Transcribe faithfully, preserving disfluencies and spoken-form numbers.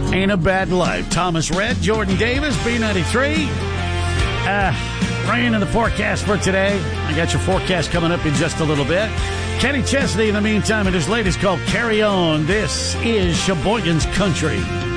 Ain't a Bad Life. Thomas Rhett, Jordan Davis, B ninety-three. Uh, rain in the forecast for today. I got your forecast coming up in just a little bit. Kenny Chesney, in the meantime, in his latest called Carry On. This is Sheboygan's Country.